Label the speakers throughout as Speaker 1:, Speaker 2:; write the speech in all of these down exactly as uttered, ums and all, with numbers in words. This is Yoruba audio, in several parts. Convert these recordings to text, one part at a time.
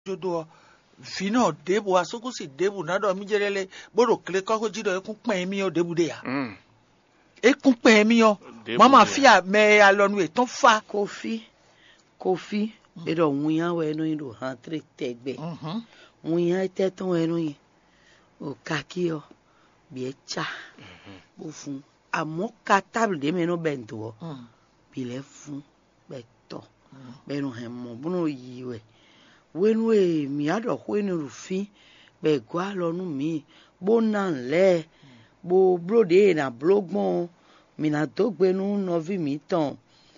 Speaker 1: jodo fino debu asoko si debu nado mi jerele bodo kle koko jido ekun pen mi o debu de ya
Speaker 2: Mm.
Speaker 1: ekun pen mi o
Speaker 2: Debu
Speaker 1: mama
Speaker 2: de.
Speaker 1: fia me alonu e ton fa
Speaker 3: Kofi, Kofi, edo wunya we no indo hantre tegbe.
Speaker 1: mhm
Speaker 3: Wunya ete ton we no yin. O kaki o bi echa. O fun. Amo ka table de me no bento o.
Speaker 1: mm
Speaker 3: Bi le fun beto. Be no hemo bunu yiwe. Wenu e mi ado wenu rufi be gwa lo nu mi. Bo nan le. Bo blode na blogbon. Mi na dogbe nu novi mi ton.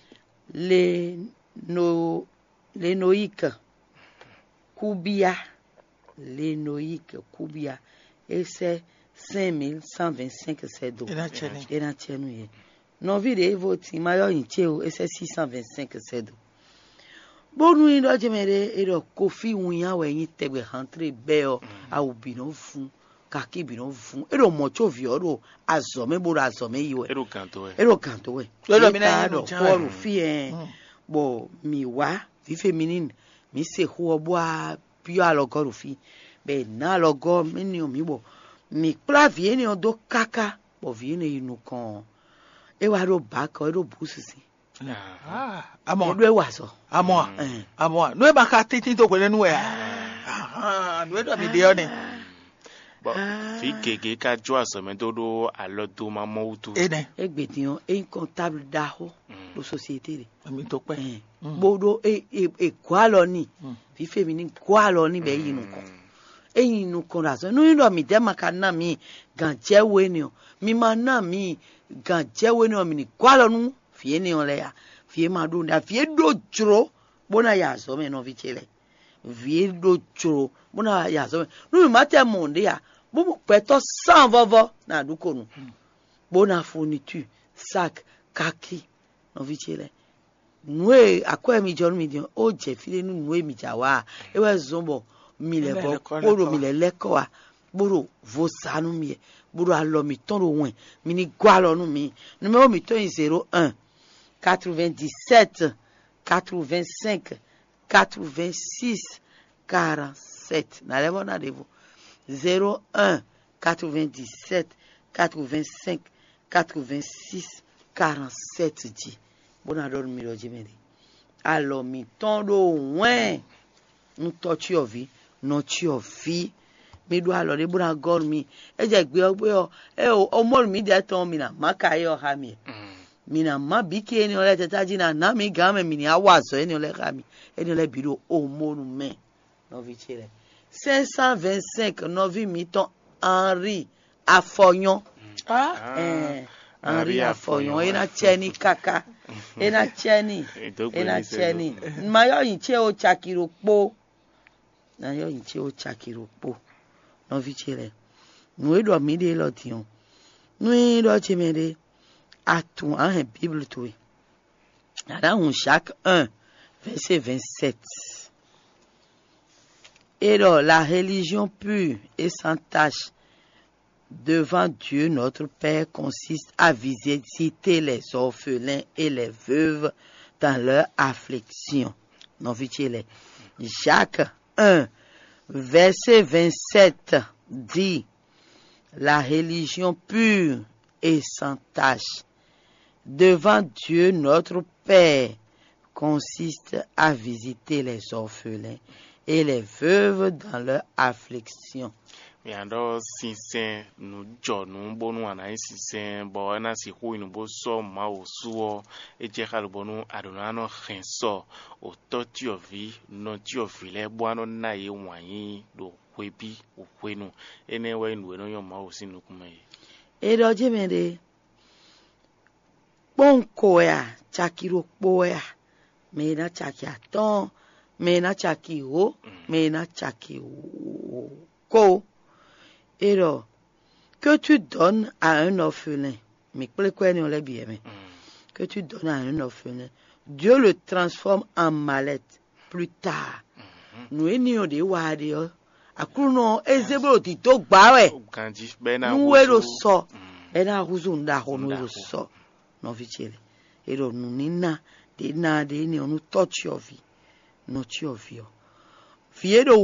Speaker 3: Le no le noïque Koubia le noïque Koubia et c'est cinq mille cent vingt-cinq c'est do
Speaker 1: ina cheni
Speaker 3: et na tienu ye non vide voti mayo incheo et c'est six cent vingt-cinq c'est do bonu ido jemere edo kofi wunya we yin tegbe rentre be o a ubino fun kaki bino fun edo mocho vioro azome bo azome yiwe
Speaker 2: Ero kanto e.
Speaker 3: edo kanto we
Speaker 1: Edo mi na yin
Speaker 3: do
Speaker 1: no jawe.
Speaker 3: ko fi en
Speaker 1: Mm.
Speaker 3: bo mi wa vi féminine mi se ho bo a pio alogo fi be na alogo mi ni o mi bo mi pra vie ni o do kaka bo vie ni inu kan e wa ro ba ko ro busisi
Speaker 1: ah amo
Speaker 3: e do e wa so
Speaker 1: amo
Speaker 3: eh
Speaker 1: amo no e ba ka titin to kwele nu e ah no e do mi de oni
Speaker 2: Bo fi gege ka jo asome dodo alodo ma moutu.
Speaker 1: ene
Speaker 3: e gbedian e comptable da ho lo société de
Speaker 1: mi to pe
Speaker 3: eh
Speaker 1: Mm.
Speaker 3: bodo e e e kwa lo ni
Speaker 1: Mm.
Speaker 3: vi féminine kwa lo ni be inu kan eyin nu kan raso nu ndo mi de maka na mi gan jewe ni o mi ma na mi gan jewe ni o mi ni kwa lo nu fie ni o le ya fie ma do na fie do jro bona ya so me no vi chele fie do jro bona ya so me nu mi ma te monde ya bo mo peto san vovo na du ko nu bona fourniture sac kaki no vi chele nwe akwa mi jonu mi dion o je file nu nwe mi jawa e we zombo mi le
Speaker 1: Ile
Speaker 3: bo
Speaker 1: leko,
Speaker 3: boro
Speaker 1: leko.
Speaker 3: mi le leko wa boro vo sanu mi boro alo mi ton ro wen mi ni gwa lo nu mi numéro mi ton zéro un quatre-vingt-dix-sept quatre-vingt-cinq quatre-vingt-six quarante-sept na le bona de vous zéro un quatre-vingt-dix-sept quatre-vingt-cinq quatre-vingt-six quarante-sept dit bona do mi lo jimere alo mi ton do wen nu touch of vi no chi of vi mi do alo de bona god mi e je gbe ogbe o e o mo mi de ton mi na maka yo ha mi mi na ma biki eni ole teta ji na na mi ga me mi ni awazo eni ole ga mi eni ole biro o mo nu me no vi chile cinq cent vingt-cinq no vi mi ton Henri Afoyon
Speaker 1: ah
Speaker 3: eh
Speaker 2: Henri
Speaker 3: Henri Afoyon
Speaker 2: Afoyon.
Speaker 3: ena cheni kaka ena cheni
Speaker 2: Idogbe
Speaker 3: ena
Speaker 2: ni se
Speaker 3: cheni ma yo yin che o chakiro po na yo yin che o chakiro po no vi chile nu edo mi de lo ti on nu edo chemede atun un Bible tout. Dans chaque un, verset vingt-sept. Et alors, la religion pure et sans tache devant Dieu notre Père consiste à visiter les orphelins et les veuves dans leur affliction. Non, vite-les. Jacques un, verset vingt-sept dit, la religion pure et sans tache devant Dieu notre Père consiste à visiter les orphelins et les veuves dans leur affliction.
Speaker 2: Mi ando sinsen nu jo nu bonu ana sinsen bo na si hu inu bo so ma o suo e je ka bonu adona no khenso o to ti o vi no ti o fi le bo ano na ye wanyi do kwebi o kwenu ene we nu no yo ma o sinu kuma ye.
Speaker 3: Et donc, je me dis, bon koya, chakiro koya, mais na chaki aton, mais na chaki o, mais na chaki o, ko. Et donc, que tu donnes à un orphelin, mais quoi on l'a bien, mais que tu donnes à un orphelin, Dieu le transforme en mallette plus tard. Nous étions des wadios, à couno, et c'est bon, tu t'as bawe.
Speaker 2: Kanji be na
Speaker 3: Nous ero
Speaker 2: huzu.
Speaker 3: so, e na huzu ndaho no ero
Speaker 2: Ndaho.
Speaker 3: so, no vichele. Ero nunina, de na de ni onu touch of no chi of you. vie ɖo